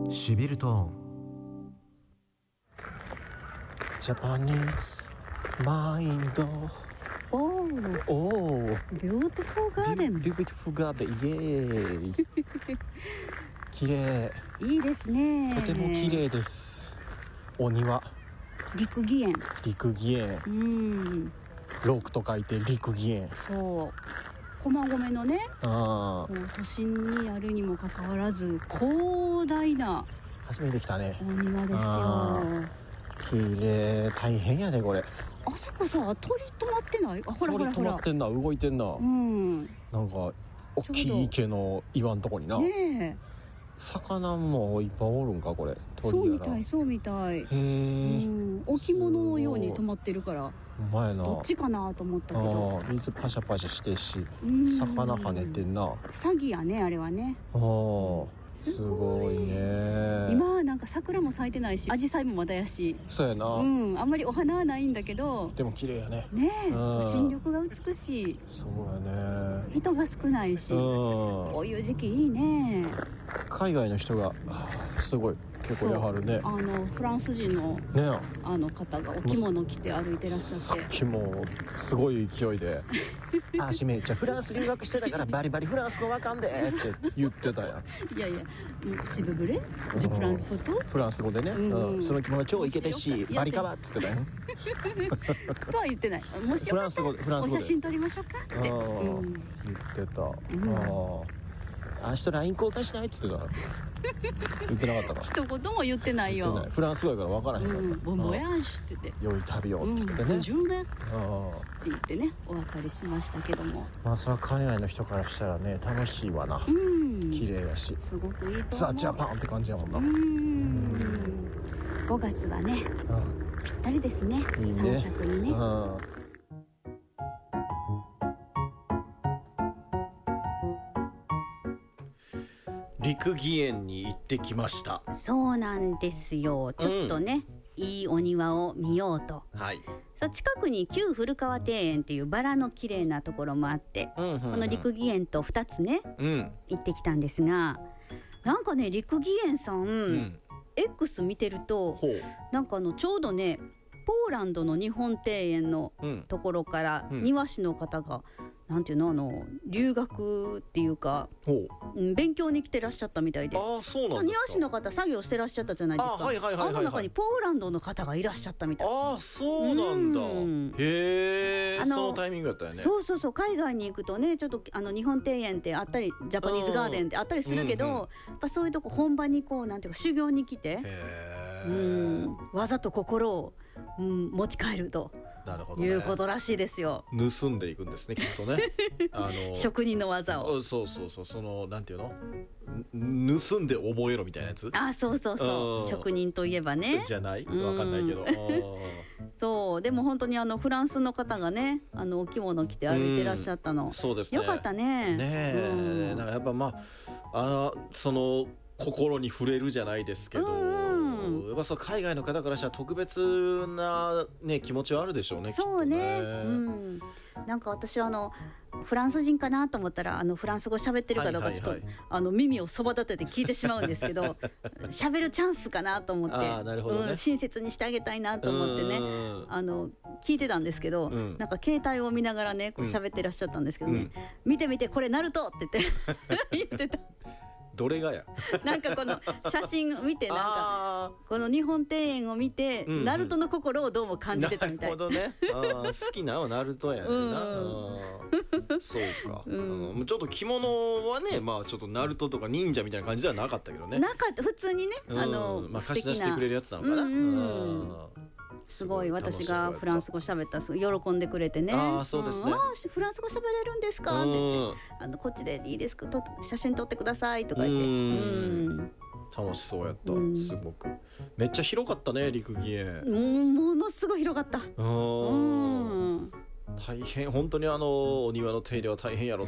シビルトーンジャパニーズマインド。 おー、ビューティフルガーデン。 ビューティフルガーデン、イエーイ綺麗、 いいですね。 とても綺麗です。お庭、 陸義園。 陸義園、ロークと書いて陸義園。 そう、駒込のね、 あ、 こう都心にあるにもかかわらず広大な初めて来たね。 お庭ですよ。 綺麗、大変やでこれ。 あそこさ、鳥止まってない？あ、ほらほらほら、 鳥止まってんな、動いてんな。なんか大きい池の岩んとこにな、 ねえ、 魚もいっぱいおるんかこれ。 そうみたい、そうみたい。 へえ、 置物のように止まってるから、 うまいな。 どっちかなと思ったけど、 水パシャパシャしてし、魚跳ねてんな。 詐欺やね、あれはね。 すごいね。 今なんか桜も咲いてないし、紫陽花もまだやし、 そうやな、 あんまりお花はないんだけど、 でも綺麗やね。 ねえ、新緑が美しい。 そうやね。 人が少ないし、こういう時期いいね。 海外の人がすごい結構やはるね。 フランス人の、 ね、 方がお着物着て歩いてらっしゃって、 さっきもすごい勢いでしめっちゃフランス留学してたからバリバリフランス語わかんでって言ってたやん。 いやいや、シブブレジプランフォト、 フランス語でね、その着物超イケてしバリカバっつってたよとは言ってない。もしよかったらお写真撮りましょうかって言ってた。明日 LINE 交換しないっつってた。言ってなかったか。 一言も言ってないよ。 フランス語やから分からへんかった。 ボンボヤージュって言って、 良い旅をっつってね、 順だって言ってね、お別れしましたけども、 まあそれは海外の人からしたらね、楽しいわな。綺麗やし、 すごくいいと思う。 ザ・ジャパンって感じやもんな。 5月はね、ぴったりですね。 いいね、 散策にね。 陸義園に行ってきました。 そうなんですよ。ちょっとね、いいお庭を見ようと。そう、近くに旧古川庭園っていうバラの綺麗なところもあって、この陸義園と2つね、行ってきたんですが、なんかね、陸義園さん、X 見てると、なんかちょうどね、ポーランドの日本庭園のところから庭師の方が、なんていうの、留学っていうか、勉強に来てらっしゃったみたいで。 そうなんですか。 庭師の方作業してらっしゃったじゃないですか。あの中にポーランドの方がいらっしゃったみたい。 そうなんだ。へえ、そのタイミングだったよね。 そうそうそう、海外に行くとね、ちょっと日本庭園ってあったり、ジャパニーズガーデンってあったりするけど、やっぱそういうとこ本場にこう、なんていうか修行に来て、技と心を、持ち帰るということらしいですよ。 盗んでいくんですね、きっとね。 職人の技を。 そうそうそう、そのなんていうの、盗んで覚えろみたいなやつ。 そうそうそう、職人といえばね。 じゃない、わかんないけど。 そう、でも本当にフランスの方がね、お着物着て歩いてらっしゃったの、 そうですね、 よかったね。 なんかやっぱその心に触れるじゃないですけど、やっぱそう海外の方からしたら特別なね、気持ちはあるでしょうね。 そうね、なんか私はフランス人かなと思ったら、フランス語喋ってるかどうかちょっと、耳をそば立てて聞いてしまうんですけど、喋るチャンスかなと思って、親切にしてあげたいなと思ってね、聞いてたんですけど、なんか携帯を見ながらね、こう喋ってらっしゃったんですけどね、見て見てこれナルトって言ってた。 どれがや。 なんかこの写真を見て、なんかこの日本庭園を見て、ナルトの心をどうも感じてたみたい。 なるほどね。好きなのナルトやねんな。そうか。ちょっと着物はね、ちょっとナルトとか忍者みたいな感じではなかったけどね。 なかった、普通にね、 貸し出してくれるやつなのかな。 すごい、私がフランス語喋ったら喜んでくれてね。 そうですね。 フランス語喋れるんですかって言って、こっちでいいですか、写真撮ってくださいとか言って。 楽しそうやった。すごくめっちゃ広かったね、陸義園。 ものすごい広かった。 大変、本当にお庭の手入れは大変やろ